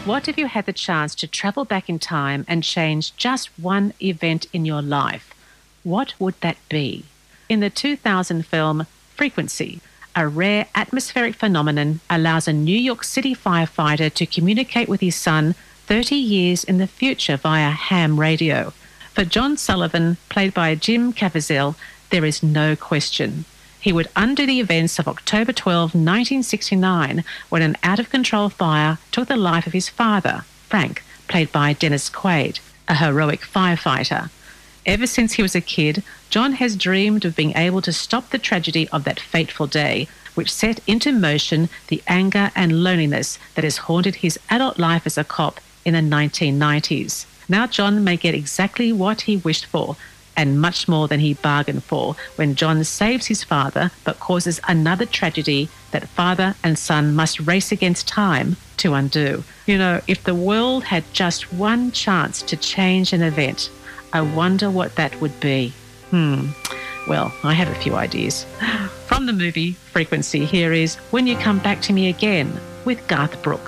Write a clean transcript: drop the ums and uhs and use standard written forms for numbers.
What if you had the chance to travel back in time and change just one event in your life? What would that be? In the 2000 film Frequency, a rare atmospheric phenomenon allows a New York City firefighter to communicate with his son 30 years in the future via ham radio. For John Sullivan, played by Jim Caviezel, there is no question. He would undo the events of October 12, 1969, when an out-of-control fire took the life of his father, Frank, played by Dennis Quaid, a heroic firefighter. Ever since he was a kid, John has dreamed of being able to stop the tragedy of that fateful day, which set into motion the anger and loneliness that has haunted his adult life as a cop in the 1990s. Now John may get exactly what he wished for, and much more than he bargained for, when John saves his father but causes another tragedy that father and son must race against time to undo. You know, if the world had just one chance to change an event, I wonder what that would be. Well, I have a few ideas. From the movie Frequency, here is When You Come Back to Me Again with Garth Brooks.